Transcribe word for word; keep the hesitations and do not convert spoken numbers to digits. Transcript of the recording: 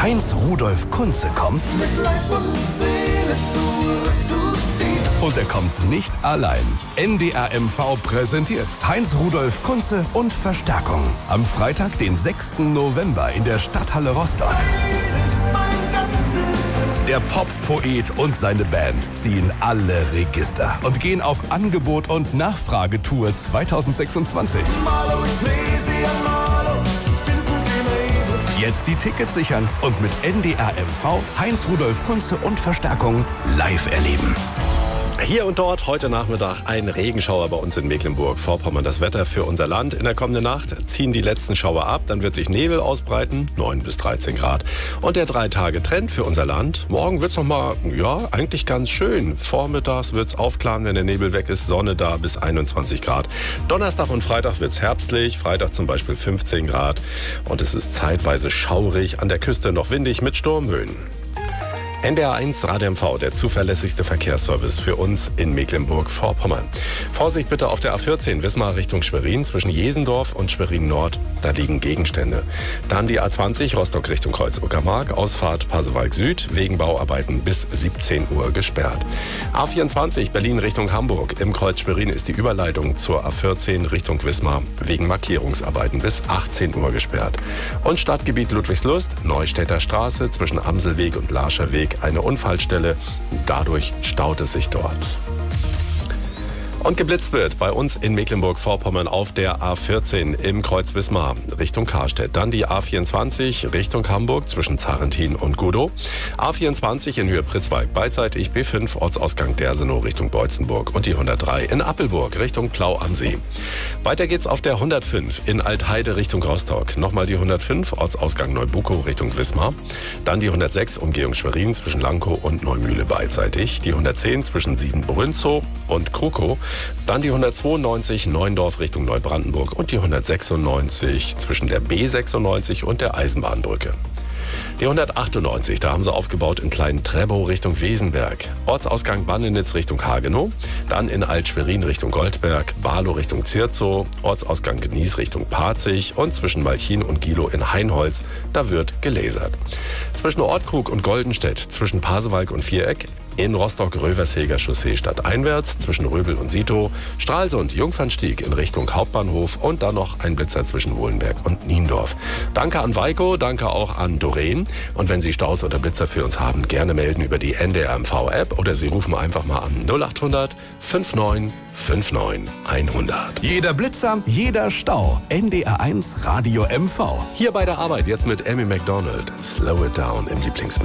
Heinz Rudolf Kunze kommt. Mit Leib und Seele zurück zu dir. Und er kommt nicht allein. N D R M V präsentiert Heinz Rudolf Kunze und Verstärkung. Am Freitag, den sechsten November in der Stadthalle Rostock. Der Pop-Poet und seine Band ziehen alle Register und gehen auf Angebot- und Nachfragetour zweitausendsechsundzwanzig. Jetzt die Tickets sichern und mit N D R M V Heinz Rudolf Kunze und Verstärkung live erleben. Hier und dort heute Nachmittag ein Regenschauer bei uns in Mecklenburg-Vorpommern. Das Wetter für unser Land in der kommenden Nacht ziehen die letzten Schauer ab. Dann wird sich Nebel ausbreiten, neun bis dreizehn Grad. Und der Drei-Tage-Trend für unser Land. Morgen wird es nochmal, ja, eigentlich ganz schön. Vormittags wird es aufklaren, wenn der Nebel weg ist. Sonne da bis einundzwanzig Grad. Donnerstag und Freitag wird es herbstlich. Freitag zum Beispiel fünfzehn Grad. Und es ist zeitweise schaurig. An der Küste noch windig mit Sturmböen. N D R eins Radio M V, der zuverlässigste Verkehrsservice für uns in Mecklenburg-Vorpommern. Vorsicht bitte auf der A vierzehn Wismar Richtung Schwerin zwischen Jesendorf und Schwerin Nord. Da liegen Gegenstände. Dann die A zwanzig Rostock Richtung Kreuz Uckermark, Ausfahrt Pasewalk Süd, wegen Bauarbeiten bis siebzehn Uhr gesperrt. A vierundzwanzig Berlin Richtung Hamburg. Im Kreuz Schwerin ist die Überleitung zur A vierzehn Richtung Wismar wegen Markierungsarbeiten bis achtzehn Uhr gesperrt. Und Stadtgebiet Ludwigslust, Neustädter Straße zwischen Amselweg und Larscher Weg. Eine Unfallstelle, dadurch staut es sich dort. Und geblitzt wird bei uns in Mecklenburg-Vorpommern auf der A vierzehn im Kreuz Wismar Richtung Karstedt. Dann die A vierundzwanzig Richtung Hamburg zwischen Zarentin und Gudow. A vierundzwanzig in Höhe Pritzwalk beidseitig, B fünf Ortsausgang Dersenow Richtung Beutzenburg und die hundertdrei in Appelburg Richtung Plau am See. Weiter geht's auf der hundertfünf in Altheide Richtung Rostock. Nochmal die hundertfünf Ortsausgang Neubukow Richtung Wismar. Dann die hundertsechs Umgehung Schwerin zwischen Lankow und Neumühle beidseitig. Die hundertzehn zwischen Siebenbrünzow und Krukow. Dann die hundertzweiundneunzig Neuendorf Richtung Neubrandenburg und die hundertsechsundneunzig zwischen der B sechsundneunzig und der Eisenbahnbrücke. Die hundertachtundneunzig, da haben sie aufgebaut in Klein-Trebow Richtung Wesenberg. Ortsausgang Bannenitz Richtung Hagenow. Dann in Alt-Schwerin Richtung Goldberg, Barlow Richtung Zirzow, Ortsausgang Genies Richtung Parzig und zwischen Malchin und Gilow in Heinholz, da wird gelasert. Zwischen Ortkrug und Goldenstedt, zwischen Pasewalk und Viereck, in Rostock-Röversheger Chaussee stadteinwärts, zwischen Röbel und Sitow, Stralsund, Jungfernstieg in Richtung Hauptbahnhof und dann noch ein Blitzer zwischen Wohlenberg und Niendorf. Danke an Weiko, danke auch an Doreen. Und wenn Sie Staus oder Blitzer für uns haben, gerne melden über die N D R M V-App oder Sie rufen einfach mal an null achthundert neunundfünfzig neunundfünfzig hundert. Jeder Blitzer, jeder Stau. N D R eins Radio M V. Hier bei der Arbeit jetzt mit Amy Macdonald. Slow It Down im Lieblings